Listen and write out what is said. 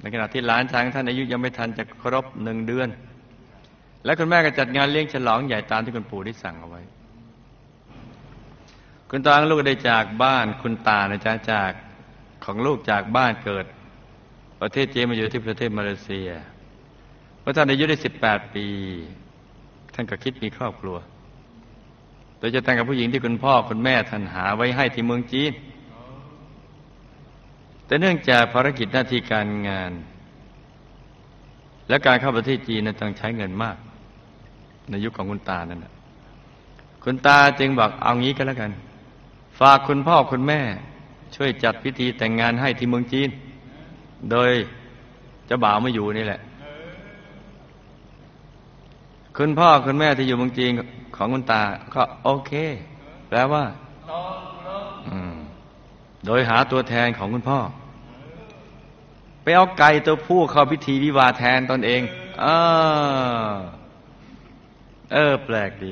ขณะที่หลานชายของท่านอายุยังไม่ทันจะครบ1 เดือนและคุณแม่ก็จัดงานเลี้ยงฉลองใหญ่ตามที่คุณปู่ได้สั่งเอาไว้คุณตาของลูกได้จากบ้านคุณตานะจ๊ะจากของลูกจากบ้านเกิดประเทศจีนมาอยู่ที่ประเทศมาเลเซียเมื่อท่านอายุได้18 ปีท่านก็คิดมีครอบครัวโดยจะแต่งกับผู้หญิงที่คุณพ่อคุณแม่ท่านหาไว้ให้ที่เมืองจีนแต่เนื่องจากภารกิจหน้าที่การงานและการเข้าประเทศจีนนั้นต้องใช้เงินมากในยุคของคุณตานั่นแหละคุณตาจึงบอกเอางี้ก็แล้วกันฝากคุณพ่อคุณแม่ช่วยจัดพิธีแต่งงานให้ที่เมืองจีนโดยเจ้าบ่าวไม่อยู่นี่แหละคุณพ่อคุณแม่ที่อยู่เมืองจีนของคุณตาก็โอเคแปลว่าโดยหาตัวแทนของคุณพ่อไปเอาไก่ตัวผู้เข้าพิธีวิวาห์แทนตนเองแปลกดี